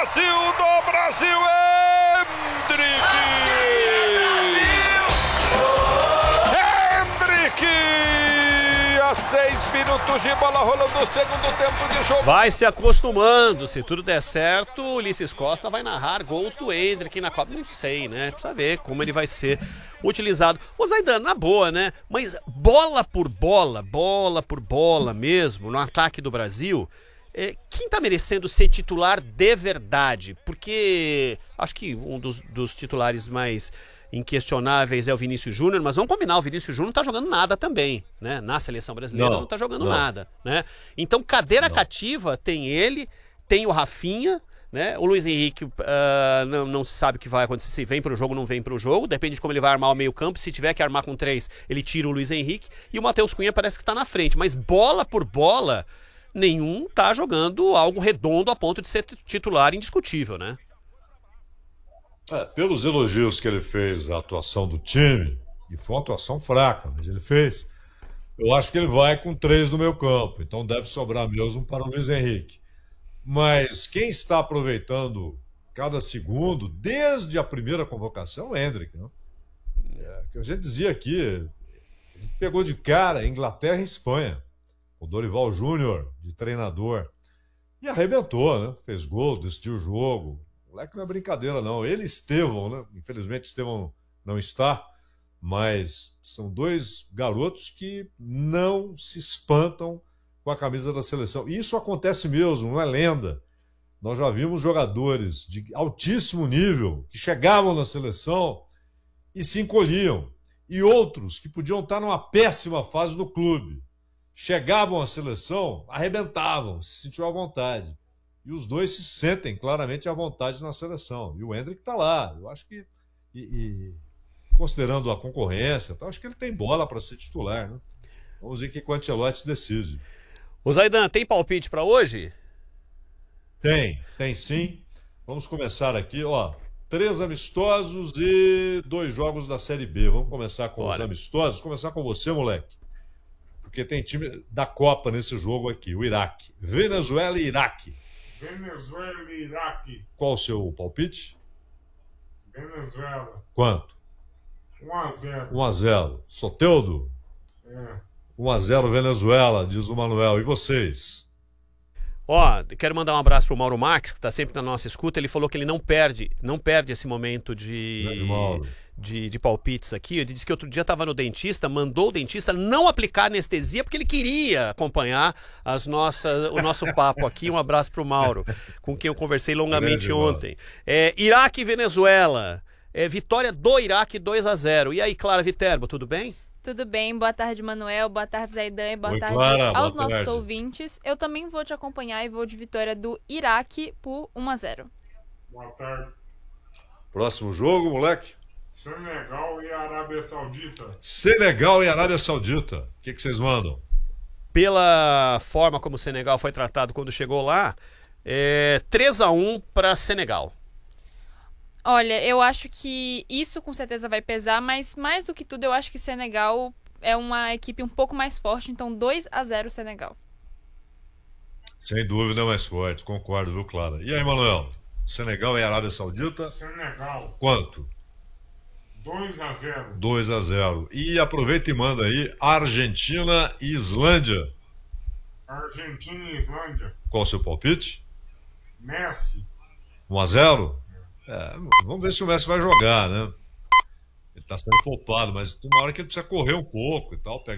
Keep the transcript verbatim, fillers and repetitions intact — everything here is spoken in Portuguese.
Brasil do Brasil, Endrick! Endrick! A seis minutos de bola rolando o segundo tempo de jogo. Vai se acostumando, se tudo der certo, o Ulisses Costa vai narrar gols do Endrick na Copa. Não sei, né? Precisa ver como ele vai ser utilizado. O Zaidan, na boa, né? Mas bola por bola, bola por bola mesmo, no ataque do Brasil... É, quem tá merecendo ser titular de verdade? Porque acho que um dos, dos titulares mais inquestionáveis é o Vinícius Júnior, mas vamos combinar, o Vinícius Júnior não tá jogando nada também, né? Na seleção brasileira não, não tá jogando não. nada, né? Então, cadeira não. cativa tem ele, tem o Rafinha, né? O Luiz Henrique uh, não, não se sabe o que vai acontecer, se vem pro jogo ou não vem pro jogo, depende de como ele vai armar o meio campo, se tiver que armar com três, ele tira o Luiz Henrique, e o Matheus Cunha parece que tá na frente, mas bola por bola... nenhum tá jogando algo redondo a ponto de ser titular indiscutível, né? É, pelos elogios que ele fez à atuação do time, e foi uma atuação fraca, mas ele fez, eu acho que ele vai com três no meu campo, então deve sobrar mesmo para o Luiz Henrique. Mas quem está aproveitando cada segundo, desde a primeira convocação, é o Endrick, né? É, que a gente dizia aqui, ele pegou de cara Inglaterra e Espanha. O Dorival Júnior, de treinador, e arrebentou, né? Fez gol, decidiu o jogo. O moleque não é brincadeira, não. Ele e Estevão, né? Infelizmente, Estevão não está, mas são dois garotos que não se espantam com a camisa da seleção. E isso acontece mesmo, não é lenda. Nós já vimos jogadores de altíssimo nível que chegavam na seleção e se encolhiam. E outros que podiam estar numa péssima fase no clube. Chegavam à seleção, arrebentavam, se sentiam à vontade. E os dois se sentem claramente à vontade na seleção. E o Endrick está lá. Eu acho que, e, e, considerando a concorrência, eu acho que ele tem bola para ser titular, né? Vamos ver o que o Ancelotti decide. O Zaidan, tem palpite para hoje? Tem, tem sim. Vamos começar aqui, ó. Três amistosos e dois jogos da Série B. Vamos começar com Bora. os amistosos. Vou começar com você, moleque. Porque tem time da Copa nesse jogo aqui, o Iraque. Venezuela e Iraque. Venezuela e Iraque. Qual o seu palpite? Venezuela. Quanto? um a zero. um a zero. Soteldo? É. um a zero Venezuela, diz o Manuel. E vocês? Ó, quero mandar um abraço pro Mauro Marques, que tá sempre na nossa escuta. Ele falou que ele não perde, não perde esse momento de... De, de palpites aqui. Ele disse que outro dia estava no dentista, mandou o dentista não aplicar anestesia porque ele queria acompanhar as nossas, o nosso papo aqui. Um abraço para o Mauro, com quem eu conversei longamente ontem. É, Iraque e Venezuela. É, vitória do Iraque dois a zero. E aí, Clara Viterbo, tudo bem? Tudo bem, boa tarde, Manuel, boa tarde, Zaidan, e boa Oi, tarde Clara, aos boa nossos tarde. ouvintes. Eu também vou te acompanhar e vou de vitória do Iraque por um a zero. Boa tarde. Próximo jogo, moleque? Senegal e Arábia Saudita. Senegal e Arábia Saudita. O que, que vocês mandam? Pela forma como o Senegal foi tratado quando chegou lá, é três a um para Senegal. Olha, eu acho que isso com certeza vai pesar, mas mais do que tudo eu acho que Senegal é uma equipe um pouco mais forte, então dois a zero Senegal. Sem dúvida é mais forte, concordo, viu, Clara? E aí, Manuel? Senegal e Arábia Saudita? Senegal. Quanto? dois a zero. dois a zero. E aproveita e manda aí Argentina e Islândia. Argentina e Islândia. Qual o seu palpite? Messi. um a zero? É, vamos ver se o Messi vai jogar, né? Ele tá sendo poupado, mas tem uma hora que ele precisa correr um pouco e tal, pegar